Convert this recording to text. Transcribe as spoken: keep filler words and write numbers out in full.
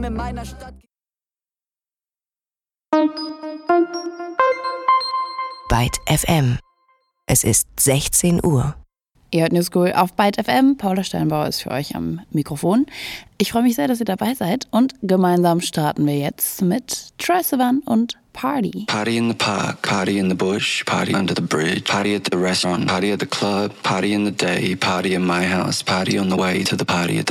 Leben in meiner Stadt. Byte F M. Es ist sechzehn Uhr. Ihr hört New School auf Byte F M. Paula Steinbauer ist für euch am Mikrofon. Ich freue mich sehr, dass ihr dabei seid und gemeinsam starten wir jetzt mit Troye Sivan und Party. Party in the park, party in the bush, party under the bridge, party at the restaurant, party at the club, party in the day, party in my house, party on the way to the party at the